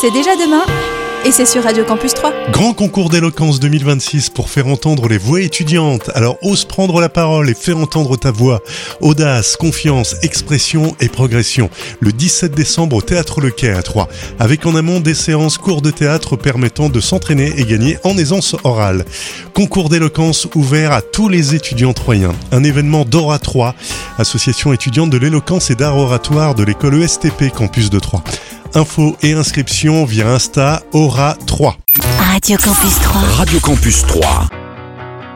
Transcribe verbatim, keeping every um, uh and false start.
C'est déjà demain et c'est sur Radio Campus trois. Grand concours d'éloquence deux mille vingt-six pour faire entendre les voix étudiantes. Alors ose prendre la parole et faire entendre ta voix. Audace, confiance, expression et progression. Le dix-sept décembre au Théâtre Le Quai à Troyes. Avec en amont des séances cours de théâtre permettant de s'entraîner et gagner en aisance orale. Concours d'éloquence ouvert à tous les étudiants troyens. Un événement d'Ora Troyes, association étudiante de l'éloquence et d'art oratoire de l'école E S T P Campus de Troyes. Infos et inscriptions via Insta Aura trois. Radio Campus trois. Radio Campus trois.